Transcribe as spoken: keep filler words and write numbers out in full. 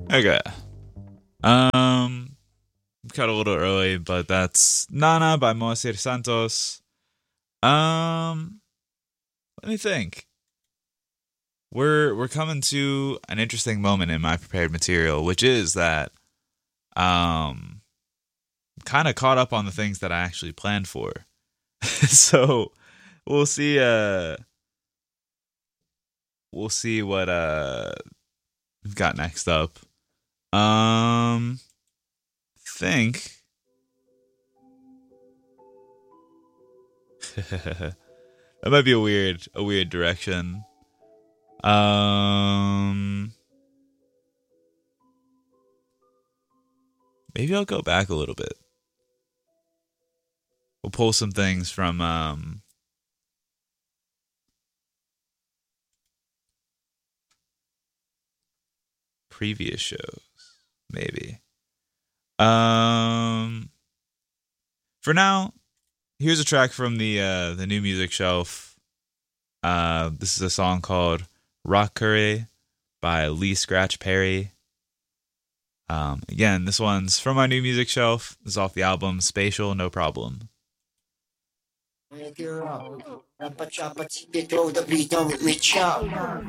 Okay. Um, cut a little early, but that's Nana by Moacir Santos. Um, let me think. We're we're coming to an interesting moment in my prepared material, which is that um, kind of caught up on the things that I actually planned for. So we'll see. Uh, we'll see what uh we've got next up. Um, think. That might be a weird a weird direction. Um, maybe I'll go back a little bit. We'll pull some things from um previous shows, maybe. Um, for now, here's a track from the uh, the new music shelf. Uh, this is a song called "Rock Curry" by Lee Scratch Perry. Um, again, this one's from my new music shelf. This is off the album Spatial No Problem. If you're up, rap a chop a tip, throw the beat on with me chop.